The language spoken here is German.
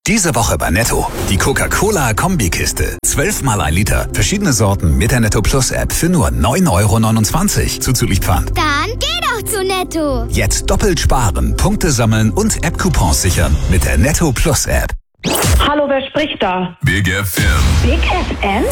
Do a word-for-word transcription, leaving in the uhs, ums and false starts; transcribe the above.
Diese Woche bei Netto. Die Coca-Cola-Kombikiste. zwölf mal ein Liter. Verschiedene Sorten mit der Netto Plus App für nur neun Euro neunundzwanzig. Zuzüglich Pfand. Dann geh doch zu Netto. Jetzt doppelt sparen, Punkte sammeln und App-Coupons sichern mit der Netto Plus App. Hallo, wer spricht da? Big F M. Big F M?